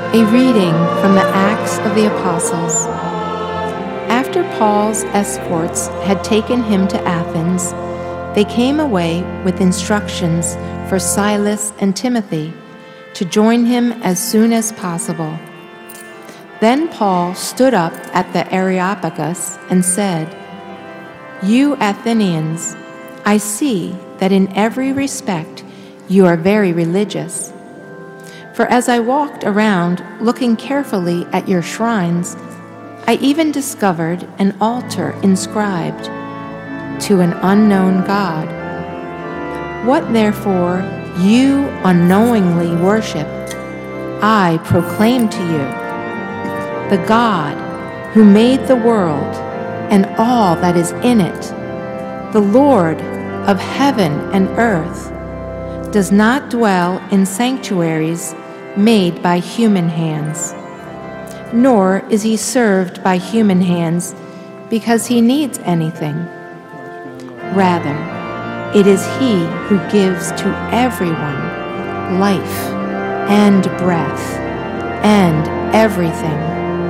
A reading from the Acts of the Apostles. After Paul's escorts had taken him to Athens, they came away with instructions for Silas and Timothy to join him as soon as possible. Then Paul stood up at the Areopagus and said, "You Athenians, I see that in every respect you are very religious. For as I walked around looking carefully at your shrines, I even discovered an altar inscribed, 'To an unknown God.' What therefore you unknowingly worship, I proclaim to you. The God who made the world and all that is in it, the Lord of heaven and earth, does not dwell in sanctuaries made by human hands, nor is he served by human hands because he needs anything. Rather, it is he who gives to everyone life and breath and everything.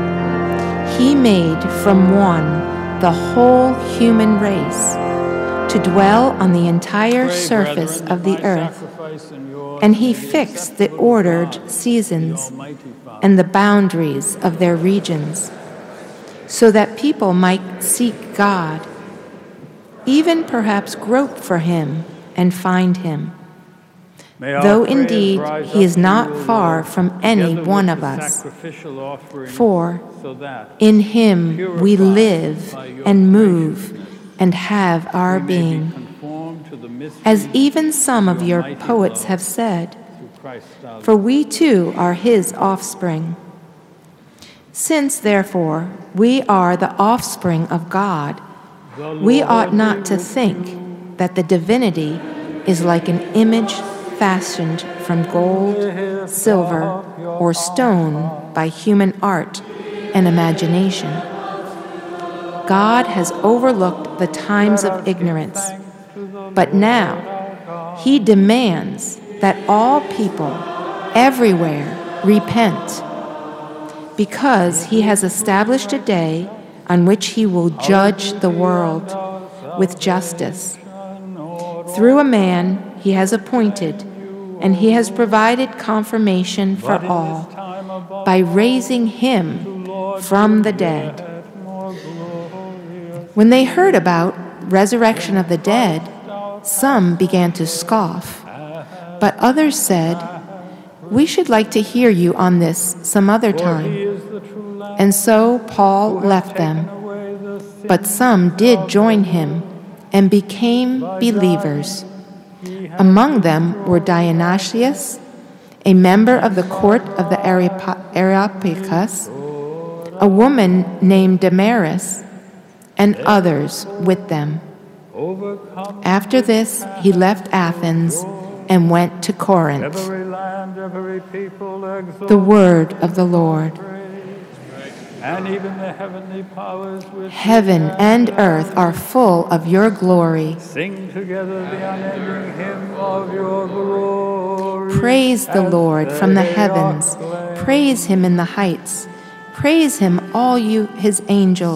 He made from one the whole human race to dwell on the entire surface of the earth, and he fixed the ordered seasons and the boundaries of their regions, so that people might seek God, even perhaps grope for him and find him. Though indeed he is not far from any one of us, for in him we live and move and have our being. As even some of your poets have said, for we too are his offspring. Since, therefore, we are the offspring of God, we ought not to think that the divinity is like an image fashioned from gold, silver, or stone by human art and imagination. God has overlooked the times of ignorance, but now he demands that all people everywhere repent, because he has established a day on which he will judge the world with justice. Through a man he has appointed, and he has provided confirmation for all by raising him from the dead. When they heard about resurrection of the dead, some began to scoff, but others said, "We should like to hear you on this some other time." And so Paul left them, but some did join him and became believers. Among them were Dionysius, a member of the court of the Areopagus, a woman named Damaris, and others with them. After this, he left Athens and went to Corinth. The word of the Lord. And even the heavenly powers which Heaven and earth are full of your glory. Sing together the unending hymn of your glory. Praise the Lord from the heavens. Praise him in the heights. Praise him, all you his angels.